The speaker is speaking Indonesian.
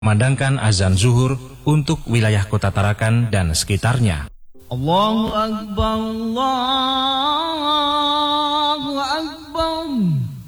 Kumandangkan azan zuhur untuk wilayah Kota Tarakan dan sekitarnya. Allahu Akbar, Allahu Akbar.